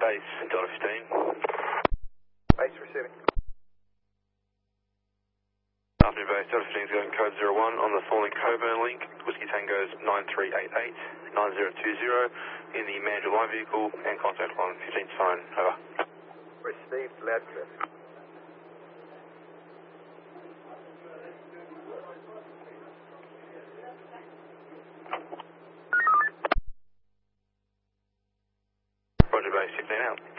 base, Delta 15. Base receiving. Afternoon base, Delta 15 is going code 01 on the Thornley Coburn link, Whiskey Tango's 9388 9020 in the manager line vehicle and contact on 15 sign, over. Received, loud clear. Roger base, 15 out.